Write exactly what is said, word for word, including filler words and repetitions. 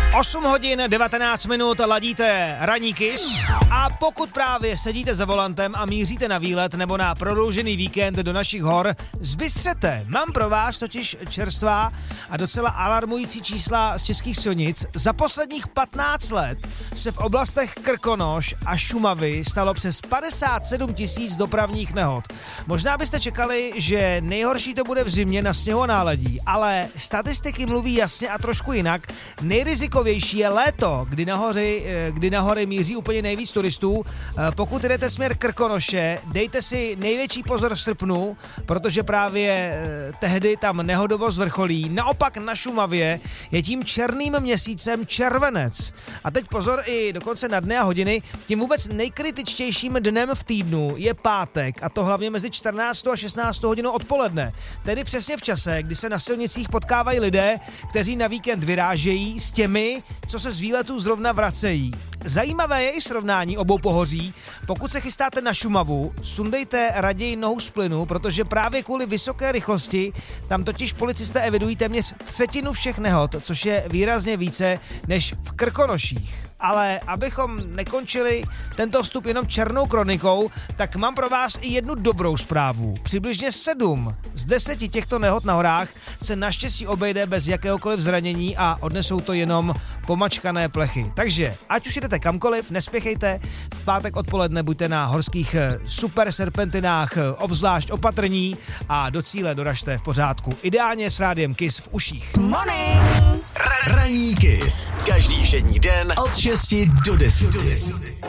osm hodin devatenáct minut ladíte Ranní Kiss a pokud právě sedíte za volantem a míříte na výlet nebo na prodloužený víkend do našich hor, zbystřete. Mám pro vás totiž čerstvá a docela alarmující čísla z českých silnic. Za posledních patnáct let se v oblastech Krkonoš a Šumavy stalo přes padesát sedm tisíc dopravních nehod. Možná byste čekali, že nejhorší to bude v zimě na sněhu a náledí, ale statistiky mluví jasně a trošku jinak. Nejrizikovější je léto, kdy na hory, kdy na hory míří úplně nejvíc turistů. Pokud jdete směr Krkonoše, dejte si největší pozor v srpnu, protože právě tehdy tam nehodovost vrcholí. Naopak na Šumavě je tím černým měsícem červenec. A teď pozor i dokonce na dny a hodiny. Tím vůbec nejkritičtějším dnem v týdnu je pátek, a to hlavně mezi čtrnáctou a šestnáctou hodinou odpoledne. Tedy přesně v čase, kdy se na silnicích potkávají lidé, kteří na víkend vyrážejí, s těmi, co se z výletů zrovna vracejí. Zajímavé je i srovnání obou pohoří. Pokud se chystáte na Šumavu, sundejte raději nohu z plynu, protože právě kvůli vysoké rychlosti tam totiž policisté evidují téměř třetinu všech nehod, což je výrazně více než v Krkonoších. Ale abychom nekončili tento vstup jenom černou kronikou, tak mám pro vás i jednu dobrou zprávu. Přibližně sedm z deseti těchto nehod na horách se naštěstí obejde bez jakéhokoliv zranění a odnesou to jenom pomačkané plechy. Takže ať už jdete kamkoliv, nespěchejte, v pátek odpoledne buďte na horských super serpentinách obzvlášť opatrní a do cíle doražte v pořádku. Ideálně s rádiem Kiss v uších. Morning! Ranní Kiss. Každý všední den od šesti do deseti.